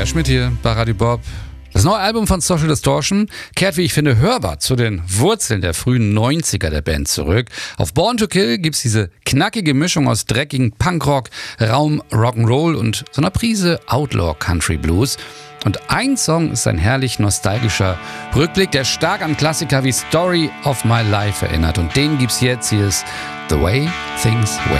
Schmidt hier bei Radio Bob. Das neue Album von Social Distortion kehrt, wie ich finde, hörbar zu den Wurzeln der frühen 90er der Band zurück. Auf Born to Kill gibt's diese knackige Mischung aus dreckigen Punkrock, Raum Rock'n'Roll und so einer Prise Outlaw Country Blues. Und ein Song ist ein herrlich nostalgischer Rückblick, der stark an Klassiker wie Story of My Life erinnert. Und den gibt's jetzt. Hier ist The Way Things Went.